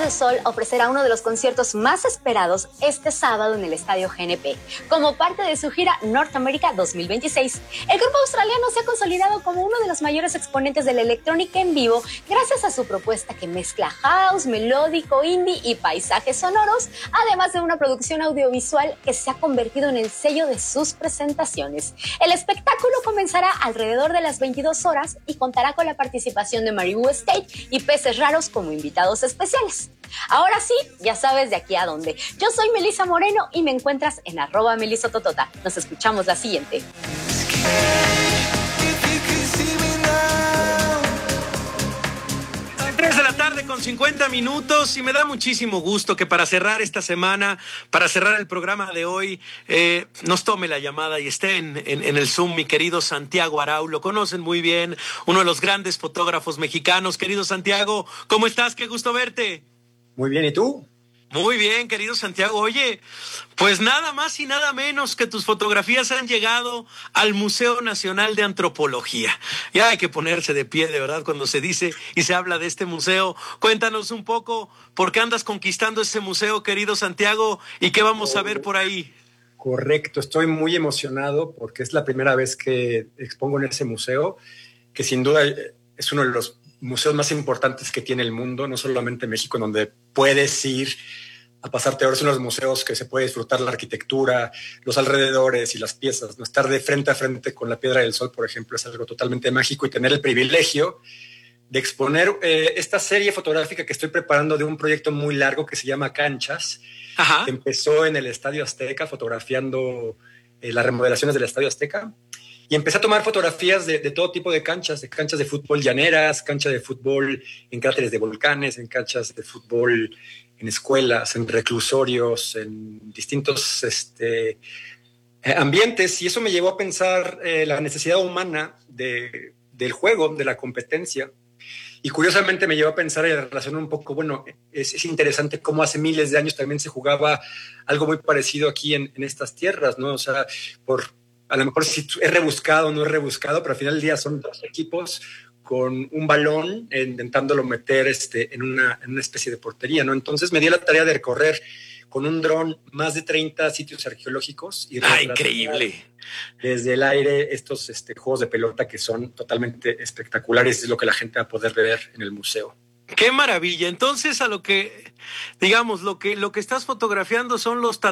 del Sol ofrecerá uno de los conciertos más esperados este sábado en el Estadio GNP, como parte de su gira Norteamérica 2026. El grupo australiano se ha consolidado como uno de los mayores exponentes de la electrónica en vivo gracias a su propuesta que mezcla house, melódico, indie y paisajes sonoros, además de una producción audiovisual que se ha convertido en el sello de sus presentaciones. El espectáculo comenzará alrededor de las 22 horas y contará con la participación de Maribu State y Peces Raros como invitados especiales. Ahora sí, ya sabes de aquí a dónde. Yo soy Melissa Moreno y me encuentras en @melisototota. Nos escuchamos la siguiente. 3:50 p.m. y me da muchísimo gusto que para cerrar esta semana, para cerrar el programa de hoy, nos tome la llamada y esté en el Zoom mi querido Santiago Arau. Lo conocen muy bien, uno de los grandes fotógrafos mexicanos. Querido Santiago, ¿cómo estás? Qué gusto verte. Muy bien, ¿y tú? Muy bien, querido Santiago. Oye, pues nada más y nada menos que tus fotografías han llegado al Museo Nacional de Antropología. Ya hay que ponerse de pie, de verdad, cuando se dice y se habla de este museo. Cuéntanos un poco por qué andas conquistando este museo, querido Santiago, y qué vamos a ver por ahí. Correcto, estoy muy emocionado porque es la primera vez que expongo en ese museo, que sin duda es uno de los museos más importantes que tiene el mundo, no solamente México, en donde puedes ir a pasarte horas en los museos, que se puede disfrutar la arquitectura, los alrededores y las piezas. No estar de frente a frente con la Piedra del Sol, por ejemplo, es algo totalmente mágico, y tener el privilegio de exponer esta serie fotográfica que estoy preparando de un proyecto muy largo que se llama Canchas. Ajá. Que empezó en el Estadio Azteca, fotografiando las remodelaciones del Estadio Azteca. Y empecé a tomar fotografías de todo tipo de canchas de fútbol llaneras, canchas de fútbol en cráteres de volcanes, en canchas de fútbol en escuelas, en reclusorios, en distintos ambientes. Y eso me llevó a pensar la necesidad humana del juego, de la competencia. Y curiosamente me llevó a pensar y a relacionar un poco, bueno, es interesante cómo hace miles de años también se jugaba algo muy parecido aquí en estas tierras, ¿no? O sea, a lo mejor si es rebuscado o no es rebuscado, pero al final del día son dos equipos con un balón intentándolo meter en una especie de portería, ¿no? Entonces me di la tarea de recorrer con un dron más de 30 sitios arqueológicos. Y increíble. Desde el aire estos juegos de pelota que son totalmente espectaculares, es lo que la gente va a poder ver en el museo. ¡Qué maravilla! Entonces, a lo que, digamos, lo que estás fotografiando son los